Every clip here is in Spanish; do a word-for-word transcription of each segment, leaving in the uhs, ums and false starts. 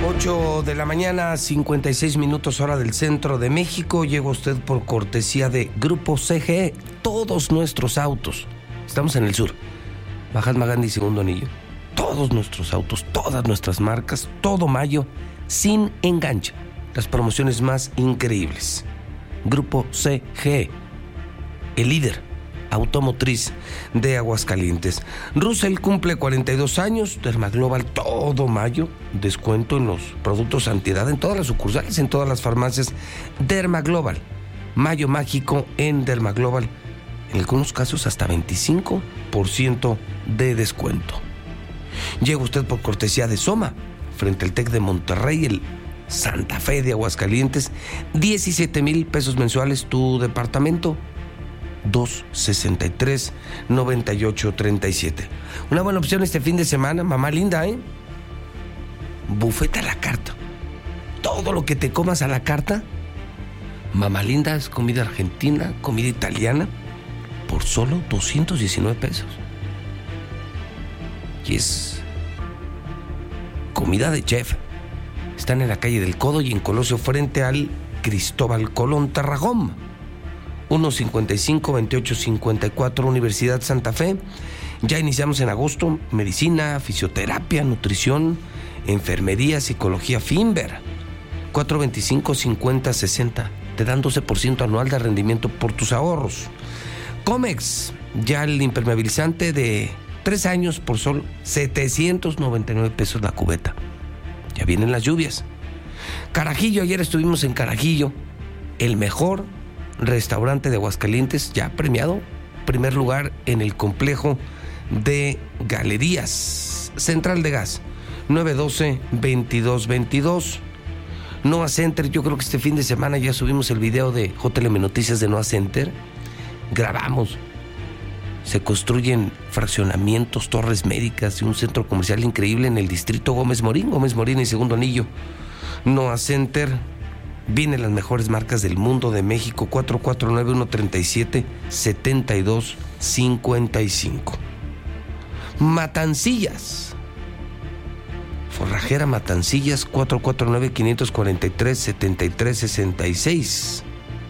ocho de la mañana, cincuenta y seis minutos hora del centro de México. Llega usted por cortesía de Grupo C G E. Todos nuestros autos. Estamos en el sur. Mahatma Gandhi, segundo anillo. Todos nuestros autos, todas nuestras marcas, todo mayo, sin enganche. Las promociones más increíbles. Grupo C G E, el líder automotriz de Aguascalientes. Russell cumple cuarenta y dos años. Dermaglobal todo mayo, descuento en los productos antiedad en todas las sucursales, en todas las farmacias. Dermaglobal, mayo mágico en Dermaglobal, en algunos casos hasta veinticinco por ciento de descuento. Llega usted por cortesía de Soma, frente al TEC de Monterrey, el Santa Fe de Aguascalientes. Diecisiete mil pesos mensuales tu departamento. dos sesenta y tres, noventa y ocho, treinta y siete. Una buena opción este fin de semana, mamá linda, ¿eh? Buffet a la carta. Todo lo que te comas a la carta. Mamá linda es comida argentina, comida italiana, por solo doscientos diecinueve pesos. Y es comida de chef. Están en la calle del Codo y en Colosio, frente al Cristóbal Colón Tarragón. uno cincuenta y cinco, veintiocho cincuenta y cuatro, Universidad Santa Fe. Ya iniciamos en agosto. Medicina, fisioterapia, nutrición, enfermería, psicología, Finver. cuatro veinticinco, cincuenta, sesenta. Te dan doce por ciento anual de rendimiento por tus ahorros. Comex, ya el impermeabilizante de tres años por solo setecientos noventa y nueve pesos la cubeta. Ya vienen las lluvias. Carajillo, ayer estuvimos en Carajillo, el mejor restaurante de Aguascalientes, ya premiado, primer lugar en el complejo de galerías. Central de Gas, nueve doce, veintidós veintidós. Noa Center, yo creo que este fin de semana ya subimos el video de J L M Noticias de Noa Center. Grabamos. Se construyen fraccionamientos, torres médicas y un centro comercial increíble en el distrito Gómez Morín, Gómez Morín y Segundo Anillo. Noa Center. Vienen las mejores marcas del mundo, de México. Cuatro cuatro nueve, uno tres siete, siete dos cinco cinco. Matancillas, Forrajera Matancillas. Cuatro cuatro nueve, cinco cuatro tres, siete tres seis seis.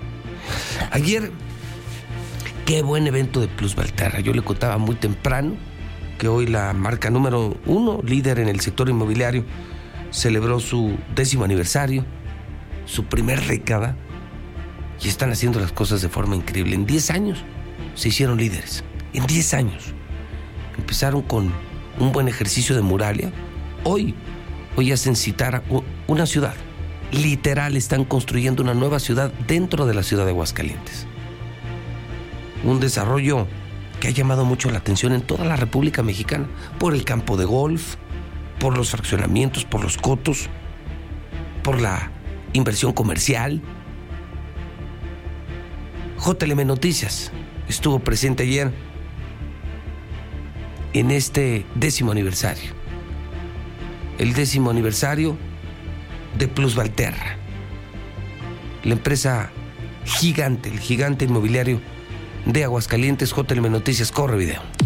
Ayer, qué buen evento de Plus Valterra. Yo le contaba muy temprano que hoy la marca número uno, líder en el sector inmobiliario, celebró su décimo aniversario, su primer década, y están haciendo las cosas de forma increíble. En diez años se hicieron líderes. En diez años. Empezaron con un buen ejercicio de muralla. Hoy, hoy hacen citar una ciudad. Literal, están construyendo una nueva ciudad dentro de la ciudad de Aguascalientes. Un desarrollo que ha llamado mucho la atención en toda la República Mexicana, por el campo de golf, por los fraccionamientos, por los cotos, por la inversión comercial. J L M Noticias estuvo presente ayer en este décimo aniversario. El décimo aniversario de Plus Valterra. La empresa gigante, el gigante inmobiliario de Aguascalientes. J L M Noticias, corre video.